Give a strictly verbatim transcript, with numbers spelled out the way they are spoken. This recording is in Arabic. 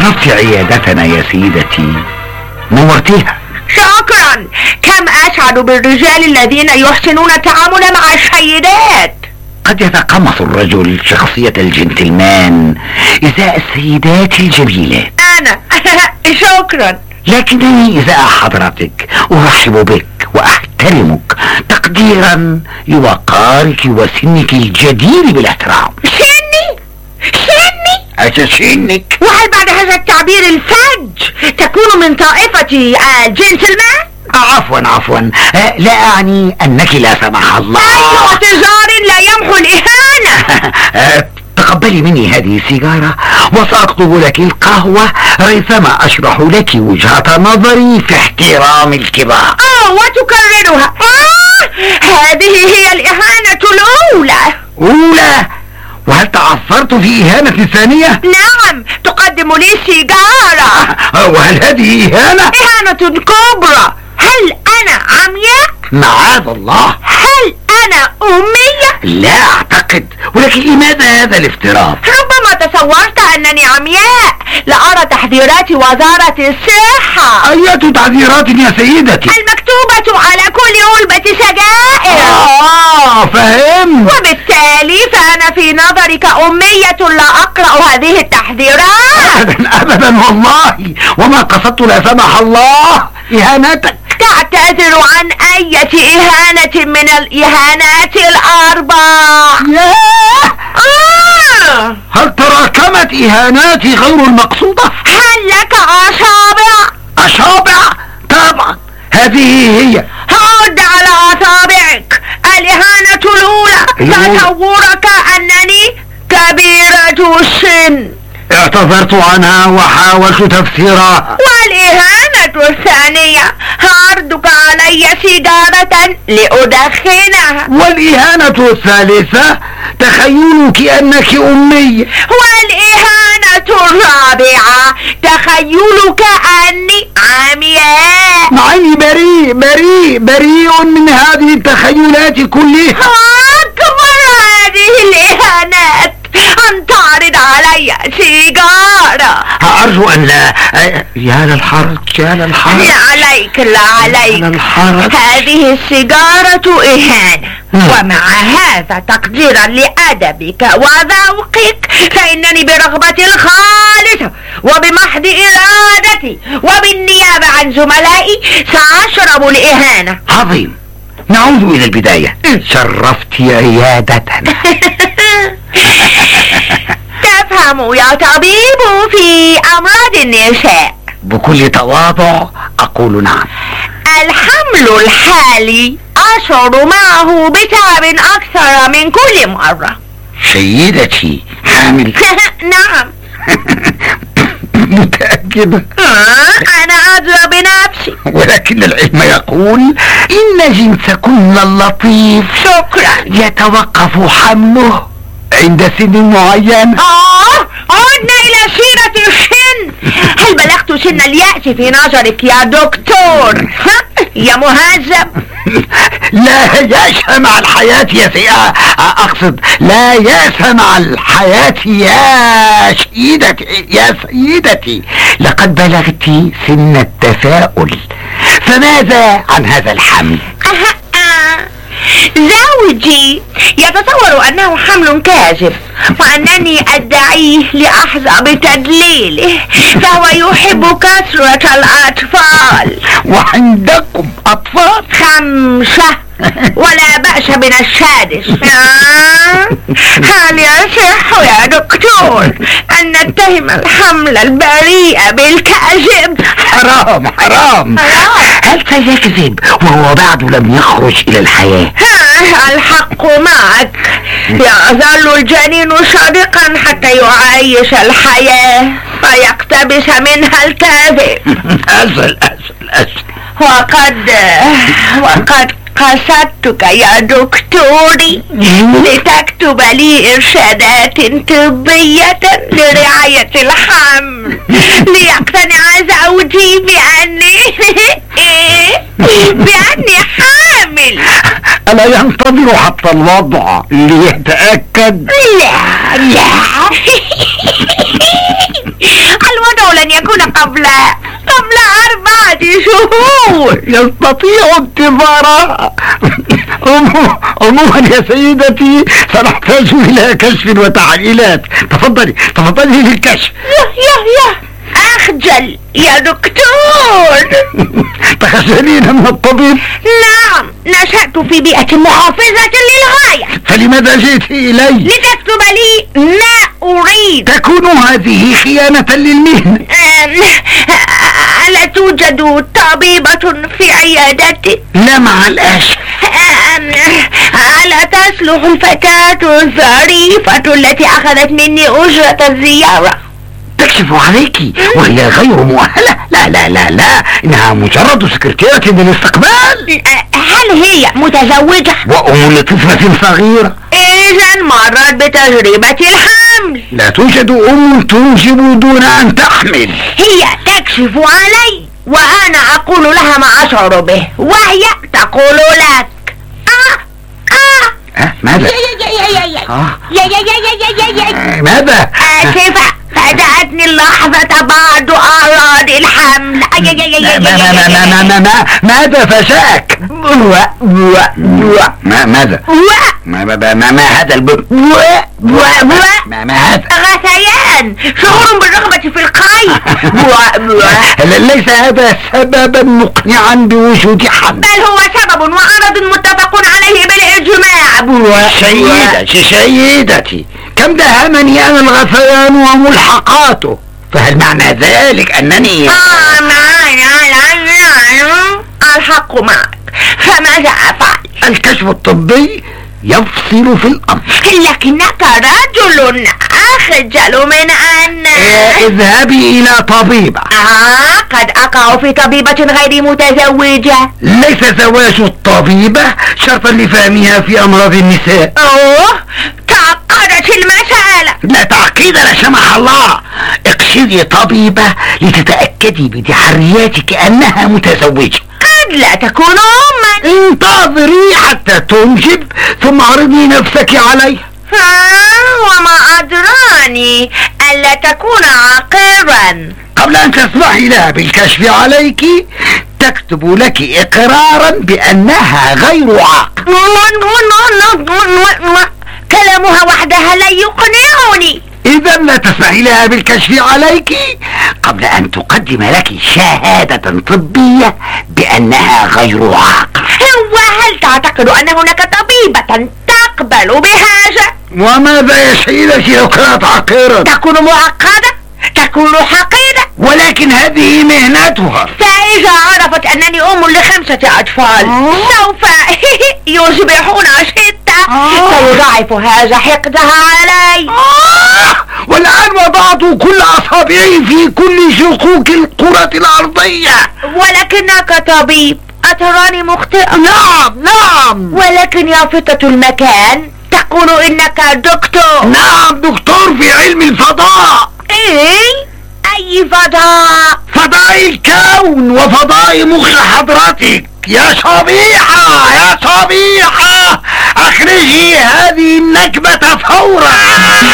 شرفت عيادتنا يا سيدتي، نورتيها. شكرا. كم أسعد بالرجال الذين يحسنون التعامل مع السيدات. قد يتقمص الرجل شخصية الجنتلمان إزاء السيدات الجميلات. أنا شكرا. لكنني إزاء حضرتك أرحب بك وأحترمك تقديرا لوقارك وسنك الجدير بالاحترام. سني؟ سني؟ أتسنك؟ وهل بعد هذا التعبير الفج تكون من طائفة الجنتلمان؟ عفوا عفوا، لا أعني أنك لا سمح الله. أي اعتذار لا يمحو الإهانة. تقبلي مني هذه السيجارة وسأطلب لك القهوة ريثما أشرح لك وجهة نظري في احترام الكبار. آه وتكررها. آه هذه هي الإهانة الأولى. أولى؟ وهل تعثرت في إهانة ثانية؟ نعم، تقدم لي سيجارة. وهل هذه إهانة؟ إهانة كبرى. هل أنا عمياء؟ معاذ الله. هل أنا أمية؟ لا أعتقد، ولكن لماذا هذا الافتراض؟ ربما تصورت أنني عمياء. لأرى تحذيرات وزارة الصحة. أية تحذيرات يا سيدتي؟ المكتوبة على كل علبة سجائر. آه فهم. وبالتالي فأنا في نظرك أمية لا أقرأ هذه التحذيرات. أبدا أبدا والله، وما قصدت لا سمح الله إهانتك. تعتذر عن أي إهانة من الإهانات الأربع. ياه. آه. هل تراكمت إهاناتي غير المقصودة؟ هل لك أصابع؟ أصابع؟ طبعا، هذه هي. عد على أصابعك. الإهانة الأولى تصورك أنني كبيرة السن. اعتذرت عنها وحاولت تفسيرها. والإهانة الثانية عرضك علي سيجارة لأدخنها. والإهانة الثالثة تخيلك أنك أمي. والإهانة الرابعة تخيلك أني عمياء. مع أني بريء بريء بريء من هذه التخيلات كلها. أكبر هذه الإهانات أن تعرض علي سيجارة. أرجو أن لا. يا للحرج يا للحرج. لا عليك لا عليك. يا للحرج. هذه السيجارة إهانة. ومع هذا تقديرا لأدبك وذوقك فإنني برغبتي الخالصة وبمحض إرادتي وبالنيابة عن زملائي سأشرب الإهانة. عظيم. نعود إلى البداية. شرفت عيادتنا. تفهم يا طبيب في أمراض النساء. بكل تواضع أقول نعم. الحمل الحالي أشعر معه بتعب أكثر من كل مرة. سيدتي حامل؟ نعم. متأكدة؟ أنا أدرى بنفسي. ولكن العلم يقول إن جنسكن اللطيف شكرا يتوقف حمله عند سن معين. آه عدنا إلى سيرة السن. هل بلغت سن اليأس في نظرك يا دكتور؟ ها؟ يا مهذب. لا يأس مع الحياة يا سيدة، أقصد لا يأس مع الحياة يا سيدتي. يا سيدتي لقد بلغت سن التفاؤل، فماذا عن هذا الحمل؟ زوجي يتصور أنه حمل كاذب وأنني أدعيه لأحظى بتدليله، فهو يحب كثرة الأطفال. وعندكم أطفال؟ خمسة، ولا بأس من السادس. آه. هل يصح يا دكتور أن نتهم الحمل البريء بالكذب؟ حرام حرام. هل سيكذب وهو بعد لم يخرج إلى الحياة؟ ها الحق معك. يظل الجنين صادقا حتى يعايش الحياة فيقتبس منها الكذب. أسل أسل أسل. وقد وقد قصدتك يا دكتوري لتكتب لي إرشادات طبية لرعاية الحمل ليقتنع زوجي بأني بأني حامل. ألا ينتظر حتى الوضع ليتأكد؟ لا لا. الوضع لن قبل قبل أربعة شهور. يستطيع انتظارها. عموما يا سيدتي سنحتاج إلى كشف وتحليلات. تفضلي تفضلي للكشف. يا يا أخجل يا دكتور. تخجلين من الطبيب؟ نعم، نشأت في بيئة محافظة للغاية. فلماذا جئت إلي؟ لتكتب لي ما أريد. تكون هذه خيانة للمهنة. ألا توجد طبيبة في عيادتي؟ لا مع الأسف. ألا تصلح الفتاة الظريفة التي أخذت مني أجرة الزيارة؟ تكشف عليك وهي غير مؤهلة. لا لا لا لا، إنها مجرد سكرتيرة للاستقبال. هل هي متزوجة؟ وأم لطفلة صغيرة. إذا مرت بتجربة الحمل. لا توجد أم تنجب دون أن تحمل. هي تكشف علي وأنا أقول لها ما أشعر به، وهي تقول لك آه آه أه ماذا؟ يا يا يا يا آه. يا يا يا يا يا يا ماذا؟ آسفة، فاتتني اللحظة بعد أعراض الحمل. ما ما ما ما ما ما ماذا فشاك؟ ما ماذا؟ ما ما ما ما هذا الب ما ما هذا؟ غثيان، شعور بالرغبة في القيء. ليس هذا سببا مقنعا بوجود حمل، بل هو سبب وعرض متفق عليه بالإجماع. سيدتي سيدتي كم دهمني أنا الغثيان وملحقاته، فهل معنى ذلك أنني آه الحق معك، فماذا أفعل؟ الكشف الطبي يفصل في الأمر. لكنك رجل أخجل من أن إيه، اذهبي إلى طبيبة. آه قد أقع في طبيبة غير متزوجة. ليس زواج الطبيبة شرطا لفهمها في أمراض النساء. أوه، تعقدت المسألة. لا تعقيد لا سمح الله. اقصدي طبيبة لتتأكدي بتحرياتك أنها متزوجة. قد لا تكون أما. انتظري حتى تنجب ثم عرضي نفسك عليها. آه وما أدراني ألا تكون عاقرا. قبل أن تسمحي لها بالكشف عليك تكتب لك إقرارا بأنها غير عاقل. كلامها وحدها لا يقنعني. إذا لا تسمحي لها بالكشف عليك قبل أن تقدم لك شهادة طبية بأنها غير عاقل. وهل تعتقد أن هناك طبيبة تقبل بهذا؟ وماذا يا سيدتي لو كانت عاقرة؟ تكون معقدة، تكون حقيرة. ولكن هذه مهنتها. فإذا عرفت أنني أم لخمسة أطفال سوف يصبحون ستة. سيضاعف هذا حقدها علي. والآن وضعت كل أصابعي في كل شقوق الكرة الأرضية. ولكنك طبيب، أتراني مخطئة؟ نعم نعم. ولكن يافطة المكان تقول إنك دكتور. نعم دكتور في علم الفضاء. إيه؟ أي فضاء؟ فضاء الكون وفضاء مخ حضرتك يا صبيحة يا صبيحة. اخرجي هذه النكبة فورا.